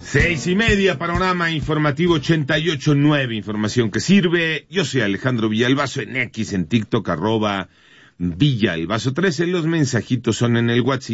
6:30, panorama informativo 88.9, información que sirve. Yo soy Alejandro Villalbazo en X, en TikTok, @Villalbazo13. Los mensajitos son en el WhatsApp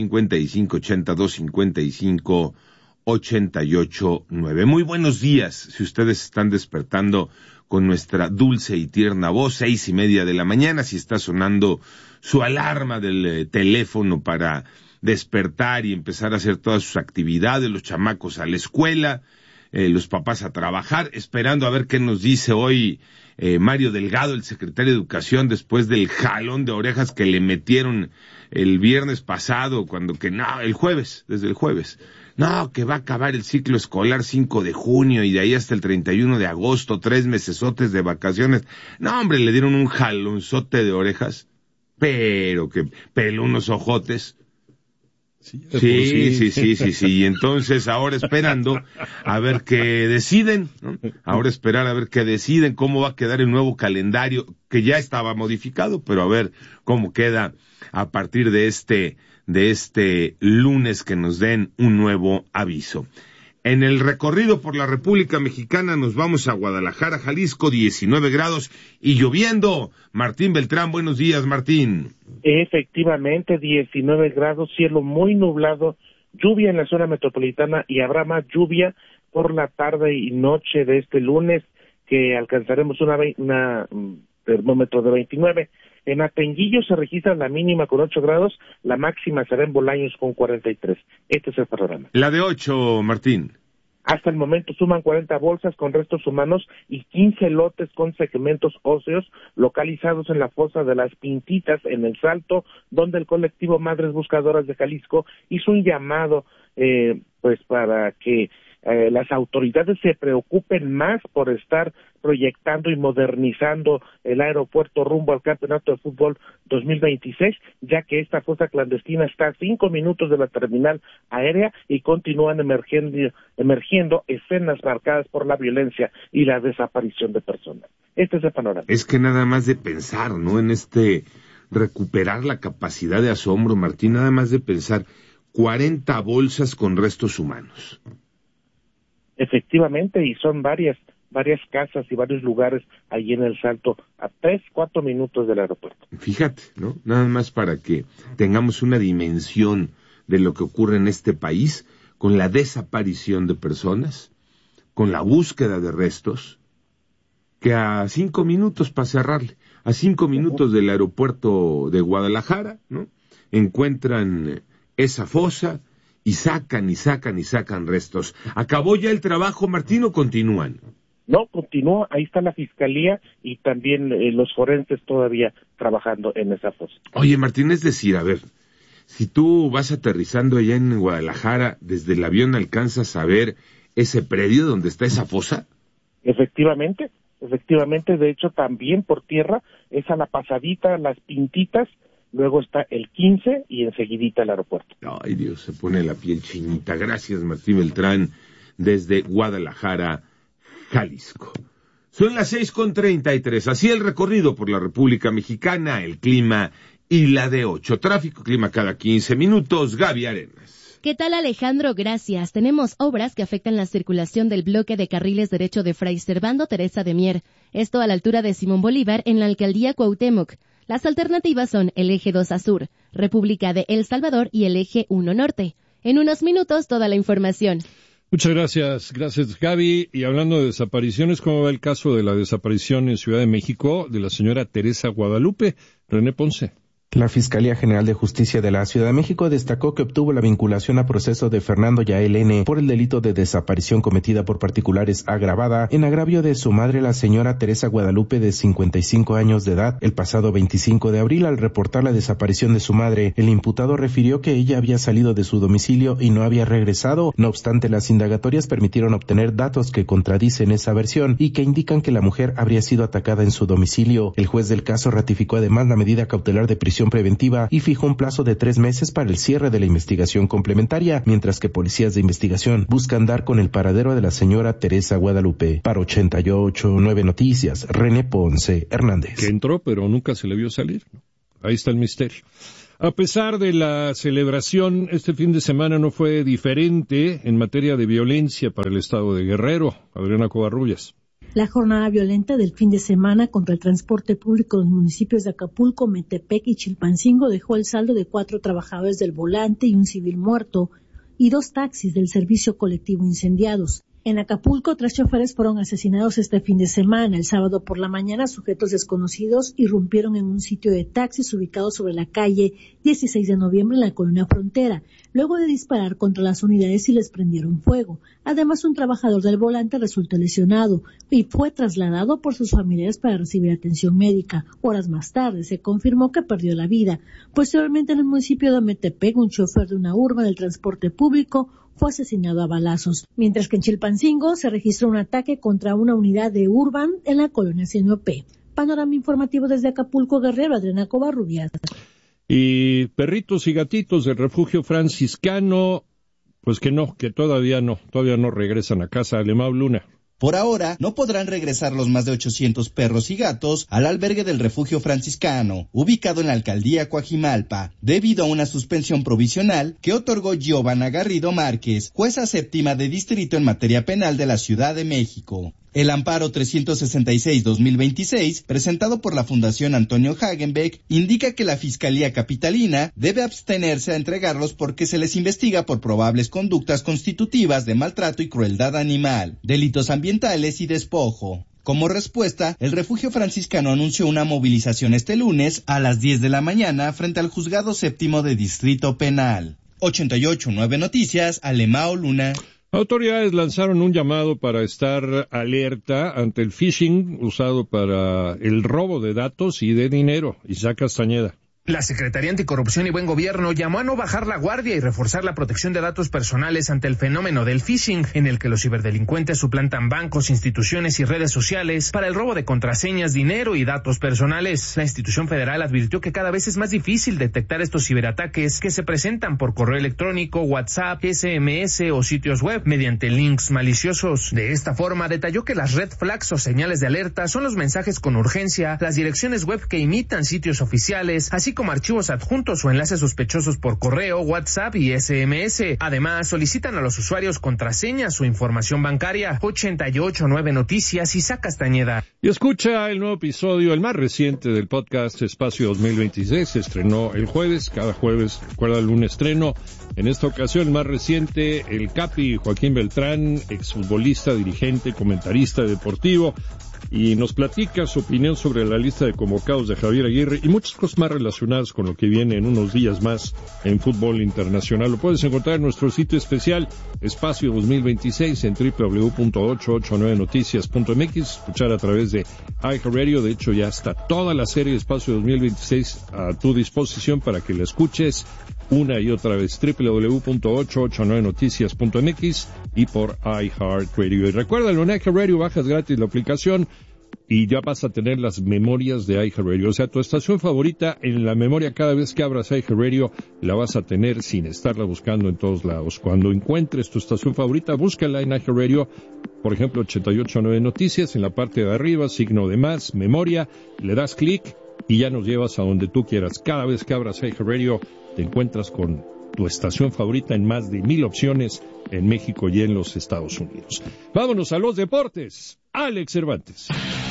5582558889. Muy buenos días, si ustedes están despertando con nuestra dulce y tierna voz, 6:30 de la mañana, si está sonando su alarma del teléfono para despertar y empezar a hacer todas sus actividades, los chamacos a la escuela, los papás a trabajar, esperando a ver qué nos dice hoy Mario Delgado, el secretario de Educación, después del jalón de orejas que le metieron el viernes pasado, desde el jueves, que va a acabar el ciclo escolar 5 de junio y de ahí hasta el 31 de agosto, 3 mesesotes de vacaciones. No, hombre, le dieron un jalonzote de orejas, pero que peló unos ojotes. Sí. Y entonces ahora esperando a ver qué deciden, ¿no? Ahora esperar a ver qué deciden, cómo va a quedar el nuevo calendario, que ya estaba modificado, pero a ver cómo queda a partir de este lunes que nos den un nuevo aviso. En el recorrido por la República Mexicana nos vamos a Guadalajara, Jalisco, 19 grados y lloviendo. Martín Beltrán, buenos días, Martín. Efectivamente, 19 grados, cielo muy nublado, lluvia en la zona metropolitana y habrá más lluvia por la tarde y noche de este lunes, que alcanzaremos una termómetro de 29. En Atenguillo se registra la mínima con 8 grados, la máxima será en Bolaños con 43. Este es el panorama. La de 8, Martín. Hasta el momento suman 40 bolsas con restos humanos y 15 lotes con segmentos óseos localizados en la fosa de las Pintitas en El Salto, donde el colectivo Madres Buscadoras de Jalisco hizo un llamado para que las autoridades se preocupen más por estar proyectando y modernizando el aeropuerto rumbo al Campeonato de Fútbol 2026, ya que esta fosa clandestina está a 5 minutos de la terminal aérea y continúan emergiendo escenas marcadas por la violencia y la desaparición de personas. Este es el panorama. Es que nada más de pensar, ¿no?, en recuperar la capacidad de asombro, Martín, nada más de pensar, 40 bolsas con restos humanos. Efectivamente, y son varias casas y varios lugares allí en El Salto, a 3-4 minutos del aeropuerto. Fíjate, ¿no? Nada más para que tengamos una dimensión de lo que ocurre en este país, con la desaparición de personas, con la búsqueda de restos, que a 5 minutos, para cerrarle, a 5 minutos del aeropuerto de Guadalajara, ¿no?, encuentran esa fosa, y sacan restos. ¿Acabó ya el trabajo, Martín, o continúan? No, continúa, ahí está la Fiscalía y también los forenses todavía trabajando en esa fosa. Oye, Martín, es decir, a ver, si tú vas aterrizando allá en Guadalajara, desde el avión alcanzas a ver ese predio donde está esa fosa. Efectivamente, de hecho también por tierra, es a la pasadita, las Pintitas, luego está el 15 y enseguidita el aeropuerto. Ay, Dios, se pone la piel chinita. Gracias, Martín Beltrán, desde Guadalajara, Jalisco. Son las 6:33. Así el recorrido por la República Mexicana, el clima y la de 8. Tráfico, clima cada 15 minutos. Gaby Arenas. ¿Qué tal, Alejandro? Gracias. Tenemos obras que afectan la circulación del bloque de carriles derecho de Fray Servando Teresa de Mier. Esto a la altura de Simón Bolívar en la alcaldía Cuauhtémoc. Las alternativas son el eje 2 a sur, República de El Salvador y el eje 1 norte. En unos minutos, toda la información. Muchas gracias. Gracias, Gaby. Y hablando de desapariciones, ¿cómo va el caso de la desaparición en Ciudad de México de la señora Teresa Guadalupe? René Ponce. La Fiscalía General de Justicia de la Ciudad de México destacó que obtuvo la vinculación a proceso de Fernando Yael N. por el delito de desaparición cometida por particulares agravada en agravio de su madre, la señora Teresa Guadalupe, de 55 años de edad. El pasado 25 de abril, al reportar la desaparición de su madre, el imputado refirió que ella había salido de su domicilio y no había regresado. No obstante, las indagatorias permitieron obtener datos que contradicen esa versión y que indican que la mujer habría sido atacada en su domicilio. El juez del caso ratificó además la medida cautelar de prisión preventiva y fijó un plazo de 3 meses para el cierre de la investigación complementaria, mientras que policías de investigación buscan dar con el paradero de la señora Teresa Guadalupe. Para 88.9 Noticias, René Ponce Hernández. Que entró, pero nunca se le vio salir. Ahí está el misterio. A pesar de la celebración, este fin de semana no fue diferente en materia de violencia para el estado de Guerrero. Adriana Covarrubias. La jornada violenta del fin de semana contra el transporte público en los municipios de Acapulco, Metepec y Chilpancingo dejó el saldo de 4 trabajadores del volante y un civil muerto, y 2 taxis del servicio colectivo incendiados. En Acapulco, 3 choferes fueron asesinados este fin de semana. El sábado por la mañana, sujetos desconocidos irrumpieron en un sitio de taxis ubicado sobre la calle 16 de noviembre en la colonia Frontera, luego de disparar contra las unidades y les prendieron fuego. Además, un trabajador del volante resultó lesionado y fue trasladado por sus familiares para recibir atención médica. Horas más tarde, se confirmó que perdió la vida. Posteriormente, en el municipio de Metepec, un chofer de una urba del transporte público fue asesinado a balazos, mientras que en Chilpancingo se registró un ataque contra una unidad de Urban en la colonia Sinopé. Panorama informativo desde Acapulco, Guerrero, Adriana Covarrubias. Y perritos y gatitos del refugio franciscano, pues que todavía no regresan a casa. Alemão Luna. Por ahora, no podrán regresar los más de 800 perros y gatos al albergue del refugio franciscano, ubicado en la alcaldía Coajimalpa, debido a una suspensión provisional que otorgó Giovanna Garrido Márquez, jueza séptima de distrito en materia penal de la Ciudad de México. El amparo 366-2026, presentado por la Fundación Antonio Hagenbeck, indica que la Fiscalía Capitalina debe abstenerse a entregarlos porque se les investiga por probables conductas constitutivas de maltrato y crueldad animal, delitos ambientales y despojo. Como respuesta, el refugio franciscano anunció una movilización este lunes a las 10 de la mañana frente al Juzgado Séptimo de Distrito Penal. 88.9 Noticias, Alemão Luna. Autoridades lanzaron un llamado para estar alerta ante el phishing usado para el robo de datos y de dinero. Isaac Castañeda. La Secretaría Anticorrupción y Buen Gobierno llamó a no bajar la guardia y reforzar la protección de datos personales ante el fenómeno del phishing, en el que los ciberdelincuentes suplantan bancos, instituciones y redes sociales para el robo de contraseñas, dinero y datos personales. La institución federal advirtió que cada vez es más difícil detectar estos ciberataques que se presentan por correo electrónico, WhatsApp, SMS o sitios web mediante links maliciosos. De esta forma, detalló que las red flags o señales de alerta son los mensajes con urgencia, las direcciones web que imitan sitios oficiales, así como archivos adjuntos o enlaces sospechosos por correo, WhatsApp y SMS. Además, solicitan a los usuarios contraseñas o información bancaria. 88.9 Noticias, Isaac Castañeda. Y escucha el nuevo episodio, el más reciente del podcast Espacio 2026. Se estrenó el jueves, cada jueves, recuerda un estreno. En esta ocasión, el más reciente, el Capi Joaquín Beltrán, exfutbolista, dirigente, comentarista deportivo, y nos platica su opinión sobre la lista de convocados de Javier Aguirre y muchas cosas más relacionadas con lo que viene en unos días más en fútbol internacional. Lo puedes encontrar en nuestro sitio especial Espacio 2026 en www.889noticias.mx, escuchar a través de iHeartRadio. De hecho, ya está toda la serie de Espacio 2026 a tu disposición para que la escuches una y otra vez, www.889noticias.mx y por iHeartRadio. Y recuérdalo, en iHeartRadio bajas gratis la aplicación y ya vas a tener las memorias de iHeartRadio. O sea, tu estación favorita en la memoria, cada vez que abras iHeartRadio, la vas a tener sin estarla buscando en todos lados. Cuando encuentres tu estación favorita, búscala en iHeartRadio, por ejemplo, 88.9 Noticias, en la parte de arriba, signo de más, memoria, le das clic y ya nos llevas a donde tú quieras. Cada vez que abras iHeartRadio, te encuentras con tu estación favorita en más de 1,000 opciones en México y en los Estados Unidos. Vámonos a los deportes. Alex Cervantes.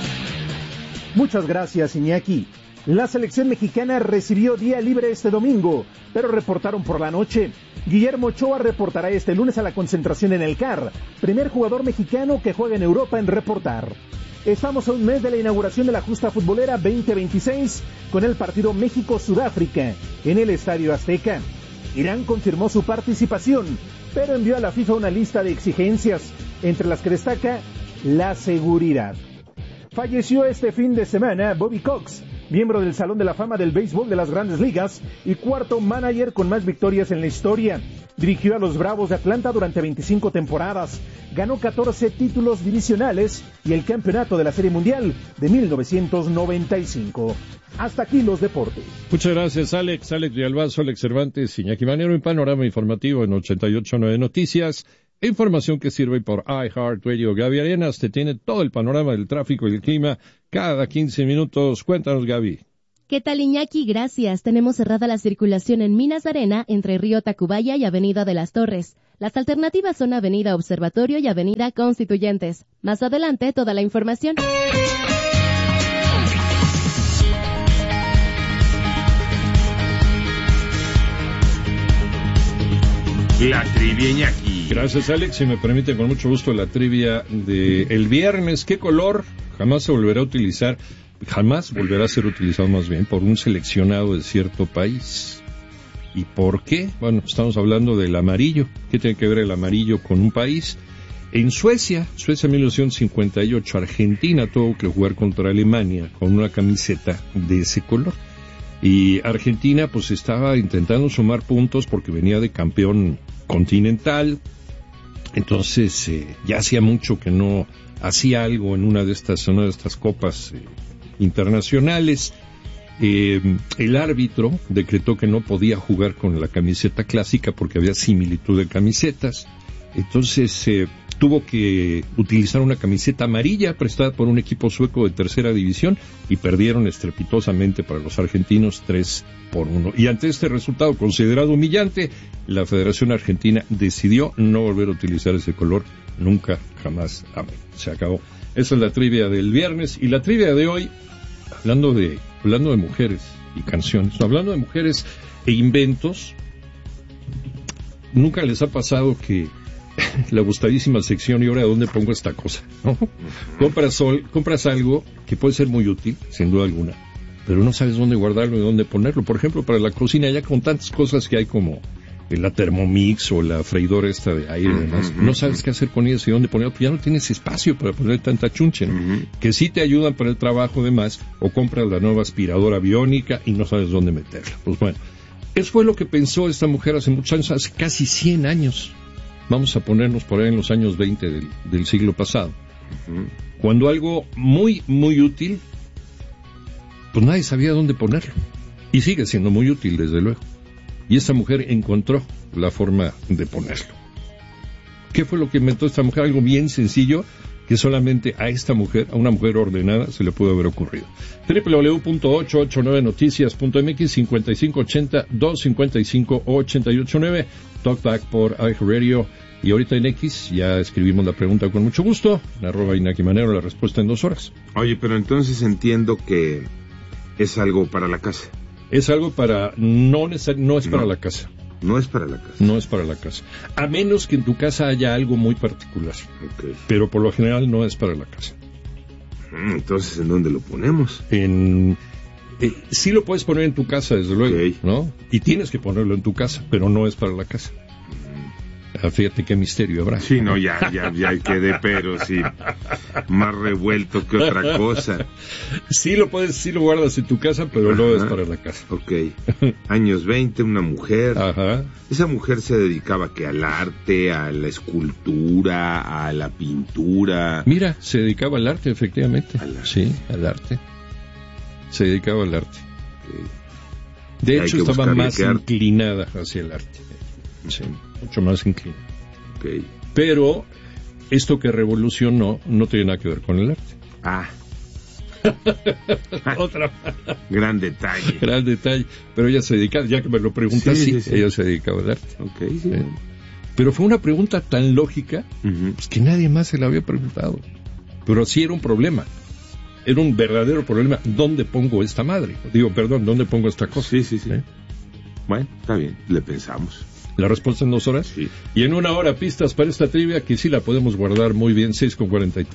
Muchas gracias, Iñaki. La selección mexicana recibió día libre este domingo, pero reportaron por la noche. Guillermo Ochoa reportará este lunes a la concentración en el CAR, primer jugador mexicano que juega en Europa en reportar. Estamos a un mes de la inauguración de la justa futbolera 2026 con el partido México-Sudáfrica en el Estadio Azteca. Irán confirmó su participación, pero envió a la FIFA una lista de exigencias, entre las que destaca la seguridad. Falleció este fin de semana Bobby Cox, miembro del Salón de la Fama del Béisbol de las Grandes Ligas y cuarto manager con más victorias en la historia. Dirigió a los Bravos de Atlanta durante 25 temporadas, ganó 14 títulos divisionales y el campeonato de la Serie Mundial de 1995. Hasta aquí los deportes. Muchas gracias, Alex Villalbazo, Alex Cervantes, Iñaki Manero, en Panorama Informativo en 88.9 Noticias. Información que sirve por iHeartRadio. Gaby Arenas te tiene todo el panorama del tráfico y el clima cada 15 minutos. Cuéntanos, Gaby. ¿Qué tal, Iñaki? Gracias. Tenemos cerrada la circulación en Minas Arena entre Río Tacubaya y Avenida de las Torres. Las alternativas son Avenida Observatorio y Avenida Constituyentes. Más adelante, toda la información. La trivia, Iñaki. Gracias, Alex. Si me permite, con mucho gusto, la trivia de el viernes. ¿Qué color jamás se volverá a utilizar? Jamás volverá a ser utilizado, más bien, por un seleccionado de cierto país. ¿Y por qué? Bueno, estamos hablando del amarillo. ¿Qué tiene que ver el amarillo con un país? En Suecia 1958, Argentina tuvo que jugar contra Alemania con una camiseta de ese color. Y Argentina pues estaba intentando sumar puntos porque venía de campeón continental. Entonces ya hacía mucho que no hacía algo en una de estas copas internacionales. El árbitro decretó que no podía jugar con la camiseta clásica porque había similitud de camisetas. Entonces tuvo que utilizar una camiseta amarilla prestada por un equipo sueco de tercera división y perdieron estrepitosamente para los argentinos 3-1. Y ante este resultado considerado humillante, la Federación Argentina decidió no volver a utilizar ese color nunca, jamás. Amén. Se acabó. Esa es la trivia del viernes. Y la trivia de hoy, hablando de mujeres y canciones, hablando de mujeres e inventos, ¿nunca les ha pasado que la gustadísima sección y ahora dónde pongo esta cosa, ¿no? Compras algo que puede ser muy útil, sin duda alguna, pero no sabes dónde guardarlo y dónde ponerlo? Por ejemplo, para la cocina, ya con tantas cosas que hay como la Thermomix o la freidora esta de aire y demás, no sabes qué hacer con ellas y dónde ponerlo, pues ya no tienes espacio para poner tanta chunche, ¿no? Que sí te ayudan para el trabajo demás, o compras la nueva aspiradora biónica y no sabes dónde meterla. Pues bueno, eso fue lo que pensó esta mujer hace muchos años, hace casi 100 años. Vamos a ponernos por ahí en los años 20 del siglo pasado. Cuando algo muy, muy útil, pues nadie sabía dónde ponerlo. Y sigue siendo muy útil, desde luego. Y esta mujer encontró la forma de ponerlo. ¿Qué fue lo que inventó esta mujer? Algo bien sencillo que solamente a esta mujer, a una mujer ordenada, se le pudo haber ocurrido. www.889noticias.mx 5580-255-889 Talkback por iHeartRadio. Y ahorita en X ya escribimos la pregunta con mucho gusto, en @InakiManero, la respuesta en 2 horas. Oye, pero entonces entiendo que es algo para la casa. Es algo para, no es para la casa. No es para la casa. No es para la casa. A menos que en tu casa haya algo muy particular. Okay. Pero por lo general no es para la casa. Entonces, ¿en dónde lo ponemos? Sí lo puedes poner en tu casa, desde luego, okay, ¿no? Y tienes que ponerlo en tu casa, pero no es para la casa. Fíjate qué misterio habrá. Sí, no, ya quedé, pero sí, más revuelto que otra cosa. Sí lo guardas en tu casa, pero no es para la casa. Ok. Años 20, una mujer. Ajá. Esa mujer se dedicaba que al arte, a la escultura, a la pintura. Mira, se dedicaba al arte, efectivamente. Sí, al arte. Se dedicaba al arte. Okay. De hecho, estaba más inclinada hacia el arte. Sí, mucho más inclinada. Okay. Pero esto que revolucionó no tiene nada que ver con el arte. Otra. Gran detalle. Gran detalle. Pero ella se dedicaba, ya que me lo preguntas, sí, ella se dedicaba al arte. Okay, sí. Pero fue una pregunta tan lógica, pues, que nadie más se la había preguntado. Pero sí era un problema. Era un verdadero problema. ¿Dónde pongo esta madre? ¿Dónde pongo esta cosa? Sí. Bueno, está bien, le pensamos. La respuesta en 2 horas. Sí. Y en 1 hora pistas para esta trivia que sí la podemos guardar muy bien, 6:43.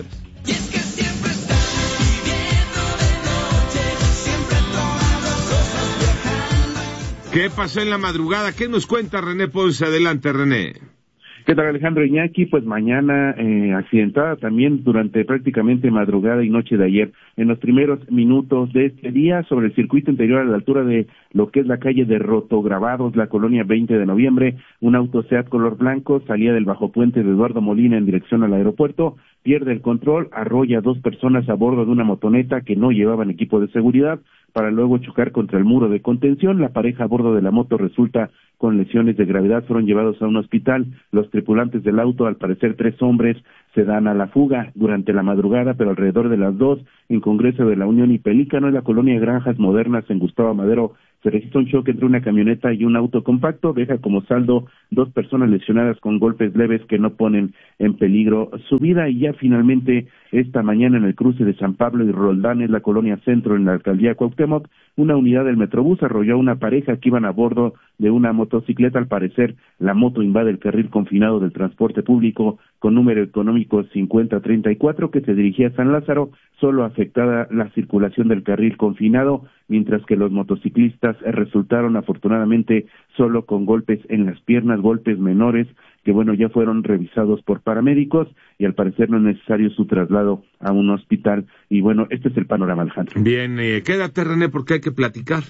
¿Qué pasó en la madrugada? ¿Qué nos cuenta René Ponce? Adelante, René. ¿Qué tal, Alejandro? Iñaki? Pues mañana accidentada también durante prácticamente madrugada y noche de ayer. En los primeros minutos de este día, sobre el circuito interior a la altura de lo que es la calle de Rotograbados, la colonia 20 de noviembre, un auto Seat color blanco salía del bajo puente de Eduardo Molina en dirección al aeropuerto. pierde el control, arrolla a 2 personas a bordo de una motoneta que no llevaban equipo de seguridad, para luego chocar contra el muro de contención. La pareja a bordo de la moto resulta con lesiones de gravedad, fueron llevados a un hospital. Los tripulantes del auto, al parecer 3 hombres, se dan a la fuga durante la madrugada, pero alrededor de las 2, en Congreso de la Unión y Pelícano, en la colonia Granjas Modernas, en Gustavo Madero, se registra un choque entre una camioneta y un auto compacto, deja como saldo 2 personas lesionadas con golpes leves que no ponen en peligro su vida. Y ya finalmente, esta mañana en el cruce de San Pablo y Roldán, en la colonia Centro, en la alcaldía Cuauhtémoc, una unidad del Metrobús arrolló a una pareja que iban a bordo de una motocicleta. Al parecer, la moto invade el carril confinado del transporte público con número económico 5034 que se dirigía a San Lázaro, solo afectada la circulación del carril confinado, mientras que los motociclistas resultaron afortunadamente solo con golpes en las piernas, golpes menores, que bueno, ya fueron revisados por paramédicos y al parecer no es necesario su traslado a un hospital. Y bueno, este es el panorama, Alejandro. Bien, quédate, René, porque hay que platicar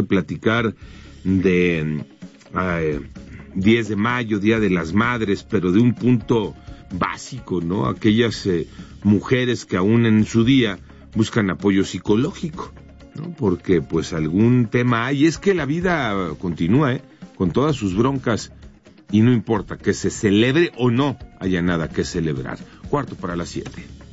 de 10 de mayo, Día de las Madres, pero de un punto básico, ¿no? Aquellas mujeres que aún en su día buscan apoyo psicológico, ¿no? Porque pues algún tema hay, es que la vida continúa, con todas sus broncas, y no importa que se celebre o no haya nada que celebrar. 7:45.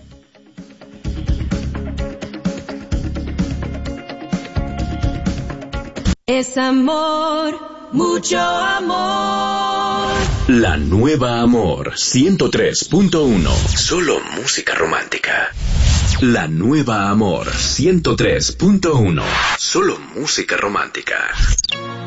Es amor, mucho amor. La Nueva Amor 103.1. Solo música romántica. La Nueva Amor 103.1. Solo música romántica.